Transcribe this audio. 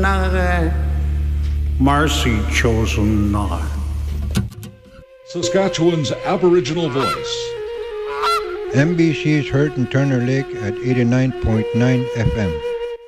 Marcy chosen not. Saskatchewan's Aboriginal voice. MBC is heard in Turner Lake at 89.9 FM.